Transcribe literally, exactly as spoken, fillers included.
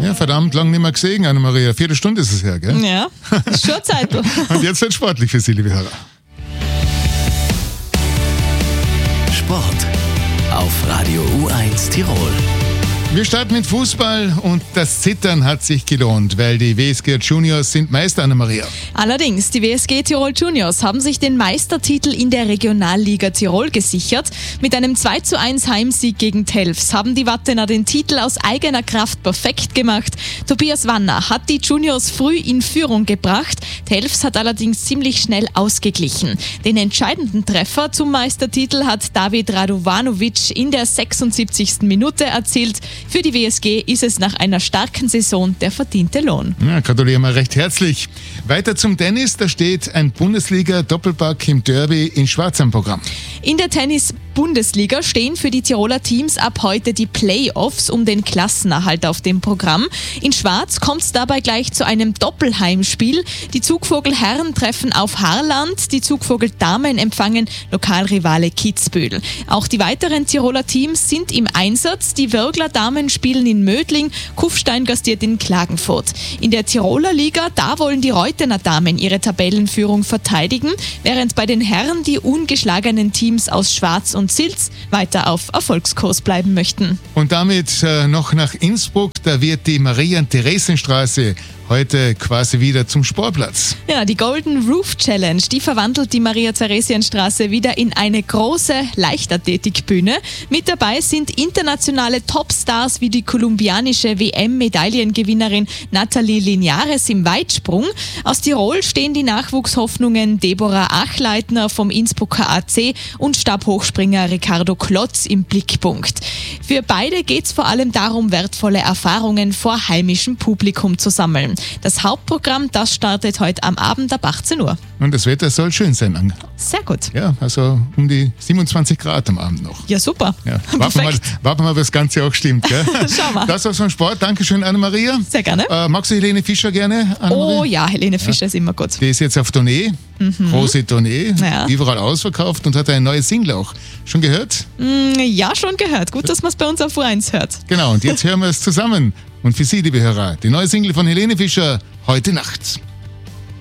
Ja, verdammt lang nicht mehr gesehen, Anna-Maria. Viertelstunde ist es her, gell? Ja, ist schon Zeit. Und jetzt wird sportlich für Sie, liebe Hörer. Sport auf Radio U eins Tirol. Wir starten mit Fußball und das Zittern hat sich gelohnt, weil die W S G Juniors sind Meister, Anna-Maria. Allerdings, die W S G Tirol Juniors haben sich den Meistertitel in der Regionalliga Tirol gesichert. Mit einem zwei zu eins Heimsieg gegen Telfs haben die Wattener den Titel aus eigener Kraft perfekt gemacht. Tobias Wanner hat die Juniors früh in Führung gebracht. Telfs hat allerdings ziemlich schnell ausgeglichen. Den entscheidenden Treffer zum Meistertitel hat David Radovanovic in der sechsundsiebzigsten Minute erzielt. Für die W S G ist es nach einer starken Saison der verdiente Lohn. Ja, gratulieren wir recht herzlich. Weiter zum Tennis, da steht ein Bundesliga-Doppelpack im Derby in Schwarz am Programm. In der Tennis-Bundesliga stehen für die Tiroler Teams ab heute die Playoffs um den Klassenerhalt auf dem Programm. In Schwarz kommt es dabei gleich zu einem Doppelheimspiel. Die Zugvogel-Herren treffen auf Haarland, die Zugvogel-Damen empfangen Lokalrivale Kitzbühel. Auch die weiteren Tiroler Teams sind im Einsatz. Die Wörgler Damen spielen in Mödling, Kufstein gastiert in Klagenfurt. In der Tiroler Liga, da wollen die Reutener Damen ihre Tabellenführung verteidigen, während bei den Herren die ungeschlagenen Teams aus Schwarz und Silz weiter auf Erfolgskurs bleiben möchten. Und damit äh, noch nach Innsbruck, da wird die Maria-Theresien-Straße heute quasi wieder zum Sportplatz. Ja, die Golden Roof Challenge, die verwandelt die Maria-Theresien-Straße wieder in eine große Leichtathletikbühne. Mit dabei sind internationale Topstars wie die kolumbianische W M-Medaillengewinnerin Nathalie Linares im Weitsprung. Aus Tirol stehen die Nachwuchshoffnungen Deborah Achleitner vom Innsbrucker A C und Stabhochspringer Ricardo Klotz im Blickpunkt. Für beide geht es vor allem darum, wertvolle Erfahrungen vor heimischem Publikum zu sammeln. Das Hauptprogramm, das startet heute am Abend ab achtzehn Uhr. Und das Wetter soll schön sein. Ange. Sehr gut. Ja, also um die siebenundzwanzig Grad am Abend noch. Ja, super. Ja. Warten wir mal, warten wir mal, ob das Ganze auch stimmt. Gell? Schauen wir. Das war's vom Sport. Dankeschön, Anna-Maria. Sehr gerne. Äh, magst du Helene Fischer gerne, Anna-Maria? Oh ja, Helene Fischer ja. ist immer gut. Die ist jetzt auf Tournee, mhm. große Tournee, ja. überall ausverkauft und hat eine neue Single auch. Schon gehört? Mm, ja, schon gehört. Gut, dass man es bei uns auf U eins hört. Genau, und jetzt hören wir es zusammen. Und für Sie, liebe Hörer, die neue Single von Helene Fischer, Heute Nacht.